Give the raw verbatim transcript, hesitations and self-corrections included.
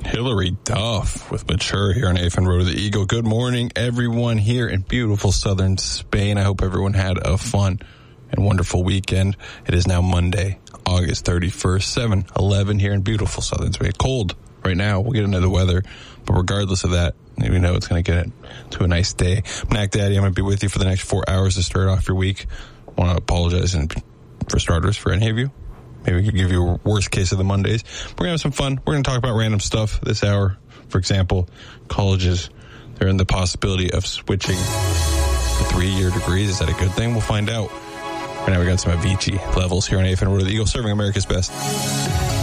Hillary Duff with Mature here on A F M Road to the Eagle. Good morning, everyone here in beautiful southern Spain. I hope everyone had a fun and wonderful weekend. It is now Monday, August thirty-first, seven eleven here in beautiful southern Spain. Cold right now. We'll get into the weather, but regardless of that, we know it's going to get to a nice day. Mac Daddy, I'm going to be with you for the next four hours to start off your week. I want to apologize and for starters for any of you. Maybe we could give you a worst case of the Mondays. We're going to have some fun. We're going to talk about random stuff this hour. For example, colleges, they're in the possibility of switching to three-year degrees. Is that a good thing? We'll find out. Right now we got some Avicii levels here on A F M Road to the Eagle, serving America's best.